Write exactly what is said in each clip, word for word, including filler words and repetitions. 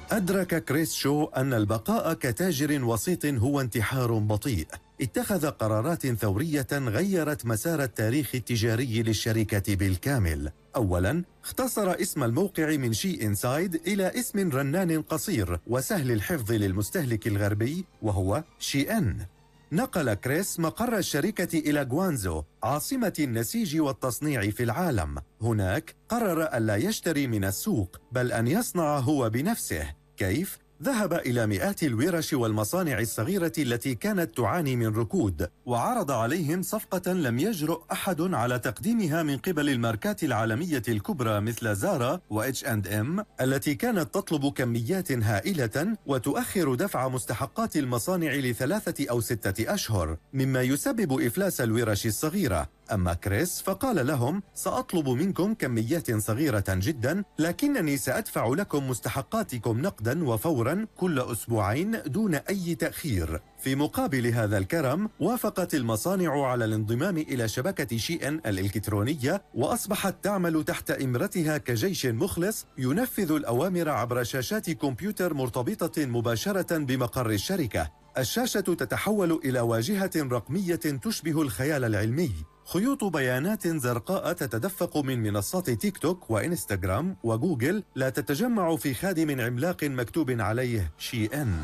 أدرك كريس شو أن البقاء كتاجر وسيط هو انتحار بطيء. اتخذ قرارات ثورية غيرت مسار التاريخ التجاري للشركة بالكامل. أولاً، اختصر اسم الموقع من شي إنسايد إلى اسم رنان قصير وسهل الحفظ للمستهلك الغربي، وهو شي إن. نقل كريس مقر الشركة إلى غوانزو، عاصمة النسيج والتصنيع في العالم. هناك قرر ألا يشتري من السوق، بل أن يصنع هو بنفسه. كيف؟ ذهب إلى مئات الورش والمصانع الصغيرة التي كانت تعاني من ركود، وعرض عليهم صفقة لم يجرؤ أحد على تقديمها من قبل الماركات العالمية الكبرى مثل زارا و إتش أند إم، التي كانت تطلب كميات هائلة وتؤخر دفع مستحقات المصانع لثلاثة أو ستة أشهر، مما يسبب إفلاس الورش الصغيرة. أما كريس فقال لهم: سأطلب منكم كميات صغيرة جدا، لكنني سأدفع لكم مستحقاتكم نقدا وفورا كل أسبوعين دون أي تأخير. في مقابل هذا الكرم، وافقت المصانع على الانضمام إلى شبكة شي إن الإلكترونية، وأصبحت تعمل تحت إمرتها كجيش مخلص ينفذ الأوامر عبر شاشات كمبيوتر مرتبطة مباشرة بمقر الشركة. الشاشة تتحول إلى واجهة رقمية تشبه الخيال العلمي، خيوط بيانات زرقاء تتدفق من منصات تيك توك وإنستغرام وجوجل، لا تتجمع في خادم عملاق مكتوب عليه شي إن.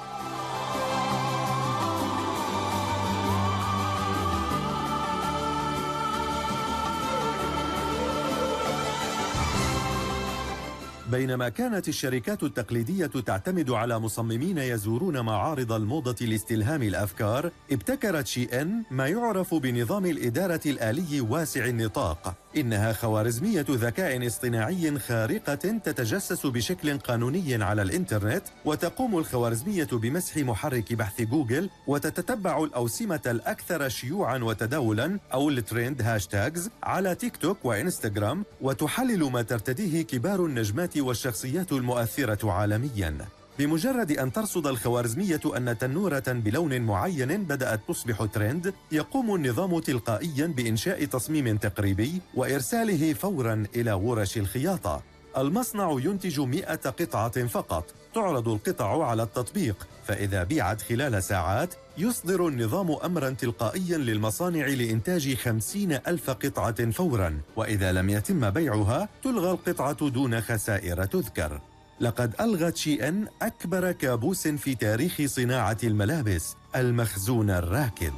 بينما كانت الشركات التقليدية تعتمد على مصممين يزورون معارض الموضة لاستلهام الأفكار، ابتكرت شي إن ما يعرف بنظام الإدارة الآلي واسع النطاق. إنها خوارزمية ذكاء اصطناعي خارقة تتجسس بشكل قانوني على الإنترنت، وتقوم الخوارزمية بمسح محرك بحث جوجل، وتتتبع الأوسمة الأكثر شيوعاً وتداولاً أو الترند هاشتاجز على تيك توك وإنستغرام، وتحلل ما ترتديه كبار النجمات والشخصيات المؤثرة عالمياً. بمجرد أن ترصد الخوارزمية أن تنورة بلون معين بدأت تصبح ترند، يقوم النظام تلقائياً بإنشاء تصميم تقريبي وإرساله فوراً إلى ورش الخياطة. المصنع ينتج مئة قطعة فقط، تعرض القطع على التطبيق، فإذا بيعت خلال ساعات يصدر النظام أمراً تلقائياً للمصانع لإنتاج خمسين ألف قطعة فوراً، وإذا لم يتم بيعها تلغى القطعة دون خسائر تذكر. لقد ألغت شي إن أكبر كابوس في تاريخ صناعة الملابس، المخزون الراكد.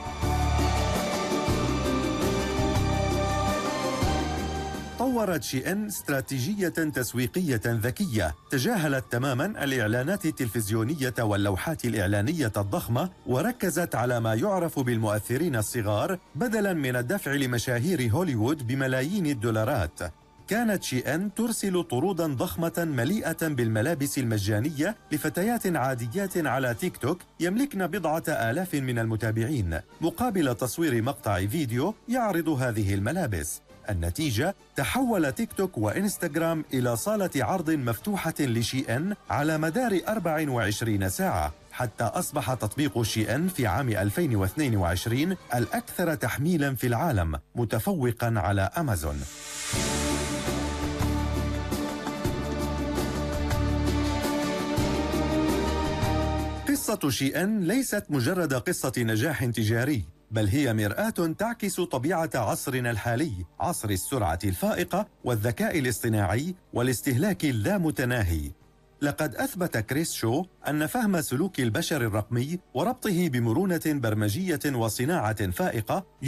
طورت شي إن استراتيجية تسويقية ذكية، تجاهلت تماماً الإعلانات التلفزيونية واللوحات الإعلانية الضخمة، وركزت على ما يعرف بالمؤثرين الصغار بدلاً من الدفع لمشاهير هوليوود بملايين الدولارات. كانت شي إن ترسل طرودا ضخمة مليئة بالملابس المجانية لفتيات عاديات على تيك توك يملكن بضعة آلاف من المتابعين، مقابل تصوير مقطع فيديو يعرض هذه الملابس. النتيجة: تحول تيك توك وإنستغرام إلى صالة عرض مفتوحة لشي إن على مدار أربع وعشرين ساعة، حتى أصبح تطبيق شي إن في عام ألفين واثنين وعشرين الأكثر تحميلاً في العالم، متفوقاً على أمازون. قصة شي إن ليست مجرد قصة نجاح تجاري، بل هي مرآة تعكس طبيعة عصرنا الحالي، عصر السرعة الفائقة والذكاء الاصطناعي والاستهلاك اللامتناهي. لقد أثبت كريس شو أن فهم سلوك البشر الرقمي وربطه بمرونة برمجية وصناعة فائقة